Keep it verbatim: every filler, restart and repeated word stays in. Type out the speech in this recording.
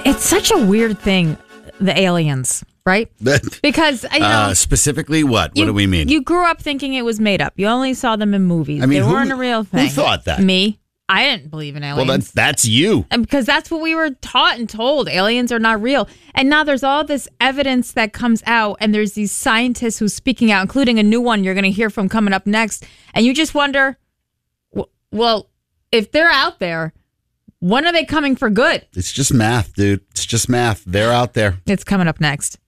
It's such a weird thing, the aliens, right? Because I know uh, specifically what? you, what do we mean? You grew up thinking it was made up. You only saw them in movies. I mean, they who, weren't a real thing. Who thought that? Me. I didn't believe in aliens. Well, that's, that's you. And because that's what we were taught and told. Aliens are not real. And now there's all this evidence that comes out, and there's these scientists who's speaking out, including a new one you're going to hear from coming up next. And you just wonder, well, if they're out there, when are they coming for good? It's just math, dude. It's just math. They're out there. It's coming up next.